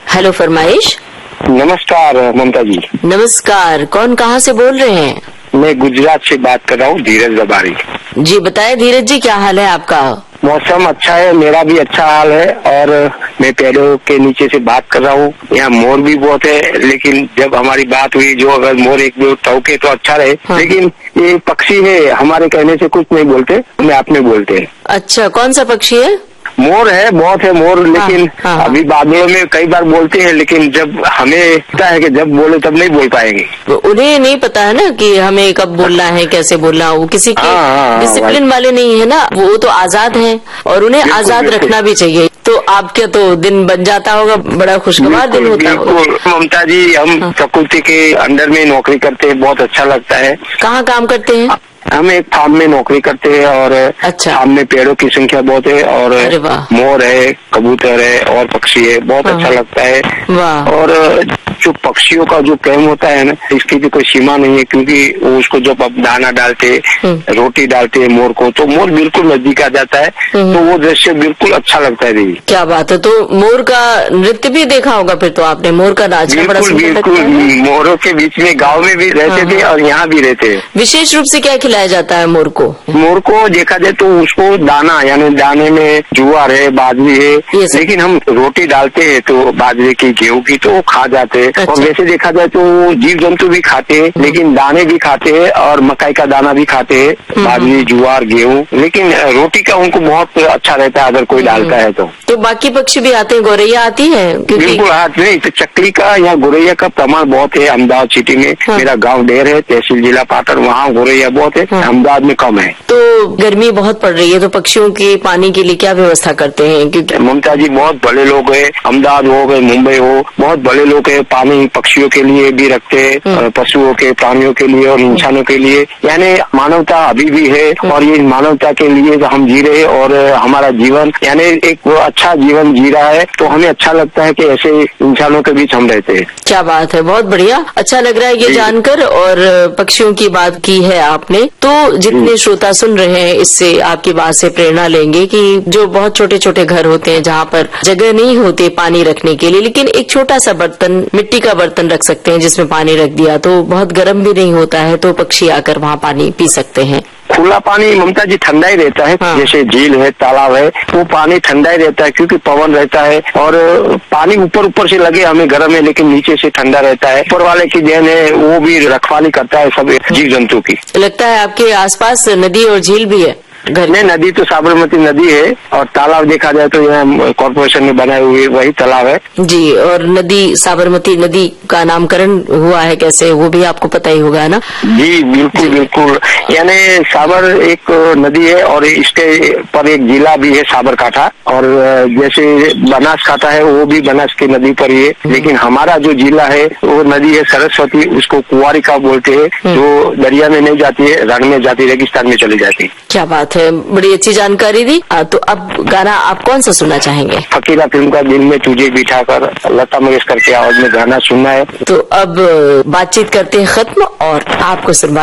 Hello फरमाइश। नमस्कार ममता जी। नमस्कार, कौन कहाँ से बोल रहे हैं? मैं गुजरात से बात कर रहा हूँ, धीरज दबारी। जी बताए धीरज जी, क्या हाल है आपका? मौसम अच्छा है, मेरा भी अच्छा हाल है और मैं पेड़ों के नीचे से बात कर रहा हूँ। यहाँ मोर भी बहुत है, लेकिन जब हमारी बात हुई जो अगर मोर एक दो टौके तो अच्छा रहे। हाँ। लेकिन ये पक्षी है, हमारे कहने से कुछ नहीं बोलते, हमें आपने बोलते हैं। अच्छा, कौन सा पक्षी है? मोर है, बहुत है मोर, लेकिन हाँ। अभी बादलों में कई बार बोलते हैं, लेकिन जब हमें पता है कि जब बोले तब नहीं बोल पाएंगे। उन्हें नहीं पता है ना कि हमें कब बोलना है, कैसे बोलना। वो किसी के डिसिप्लिन वाले नहीं है ना, वो तो आजाद हैं और उन्हें आजाद रखना भी चाहिए। तो आपके तो दिन बन जाता होगा, बड़ा खुशगवार दिन होता होगा। ममता जी, हम प्रकृति के अंडर में नौकरी करते हैं, बहुत अच्छा लगता है। कहाँ काम करते हैं? हम एक फार्म में नौकरी करते हैं और फार्म में पेड़ों की संख्या बहुत है और मोर है, कबूतर है और पक्षी है, बहुत अच्छा लगता है। और जो पक्षियों का जो प्रेम होता है ना, इसकी भी कोई सीमा नहीं है, क्योंकि वो उसको जब आप दाना डालते, रोटी डालते हैं मोर को, तो मोर बिल्कुल नजदीक आ जाता है। तो वो दृश्य बिल्कुल अच्छा लगता है दीदी। क्या बात है। तो मोर का नृत्य भी देखा होगा फिर तो आपने? मोर का नाचना बड़ा सुंदर लगता है। बिल्कुल, मोरों के बीच में गाँव में भी रहते थे और यहाँ भी रहते हैं। विशेष रूप से क्या खिलाया जाता है मोर को? मोर को देखा जाए तो उसको दाना, यानी दाने में ज्वार है, बाजरी है, लेकिन हम रोटी डालते हैं तो बाजरे की, गेहूं की, तो वो खा जाते हैं। अच्छा। और वैसे देखा जाए तो जीव जंतु भी खाते हैं, लेकिन दाने भी खाते हैं और मकई का दाना भी खाते हैं, बाजरी, ज्वार, गेहूं, लेकिन रोटी का उनको बहुत अच्छा रहता है अगर कोई डालता है तो बाकी पक्षी भी आते हैं, गौरैया आती है? बिल्कुल आते नहीं, तो चकली का या गौरैया का प्रमाण बहुत है। अहमदाबाद सिटी में मेरा गाँव ढेर है, तहसील जिला पाटन, वहाँ गौरैया बहुत है, अहमदाबाद में कम है। तो गर्मी बहुत पड़ रही है, तो पक्षियों के पानी के लिए क्या व्यवस्था करते हैं? क्योंकि ममता जी, बहुत बड़े लोग हैं, अहमदाबाद हो गए, मुंबई हो, बहुत बड़े लोग हैं, पानी पक्षियों के लिए भी रखते हैं, पशुओं के, प्राणियों के लिए और इंसानों के लिए। यानी मानवता अभी भी है और ये मानवता के लिए हम जी रहे और हमारा जीवन यानी एक अच्छा जीवन जी रहा है, तो हमें अच्छा लगता है कि ऐसे इंसानों के बीच हम रहते हैं। क्या बात है, बहुत बढ़िया, अच्छा लग रहा है ये जानकर। और पक्षियों की बात की है आपने, तो जितने श्रोता सुन रहे हैं इससे आपकी बात से प्रेरणा लेंगे कि जो बहुत छोटे छोटे घर होते हैं जहाँ पर जगह नहीं होती पानी रखने के लिए, लेकिन एक छोटा सा बर्तन, मिट्टी का बर्तन रख सकते हैं जिसमें पानी रख दिया तो बहुत गर्म भी नहीं होता है, तो पक्षी आकर वहाँ पानी पी सकते हैं। खुला पानी ममता जी ठंडा ही रहता है। हाँ। जैसे झील है, तालाब है, वो पानी ठंडा ही रहता है क्योंकि पवन रहता है और पानी ऊपर से लगे हमें गर्म है, लेकिन नीचे से ठंडा रहता है। ऊपर वाले की देन है, वो भी रखवाली करता है सब जीव जंतु की। लगता है आपके आसपास नदी और झील भी है? घर में नदी तो साबरमती नदी है और तालाब देखा जाए तो यहाँ कॉर्पोरेशन ने बनाए हुए वही तालाब है जी। और नदी, साबरमती नदी का नामकरण हुआ है कैसे, वो भी आपको पता ही होगा ना? जी बिल्कुल। यानी साबर एक नदी है और इसके पर एक जिला भी है साबरकाठा, और जैसे बनासकाठा है वो भी बनास की नदी पर ही है, लेकिन हमारा जो जिला है वो नदी है सरस्वती, उसको कुंवारिका बोलते हैं, जो दरिया में नहीं जाती है, रण में जाती, रेगिस्तान में चली जाती है। क्या बात है, बड़ी अच्छी जानकारी दी। तो अब गाना आप कौन सा सुनना चाहेंगे? फकीरा फिल्म का दिल में तुझे बिठाकर, लता मंगेशकर के आवाज में गाना सुनना है। तो अब बातचीत करते हैं खत्म और आपको सुनवा